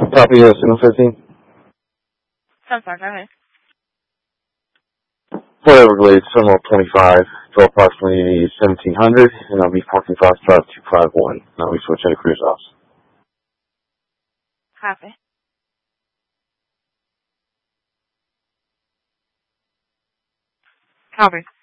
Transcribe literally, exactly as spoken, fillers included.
Copy, uh, signal fifteen. I'm sorry, go ahead. Fort Everglades, Terminal twenty-five, so approximately seventeen hundred, and I'll be parking Foxtrot two five one. Now we switch into cruise ops. Copy. Copy.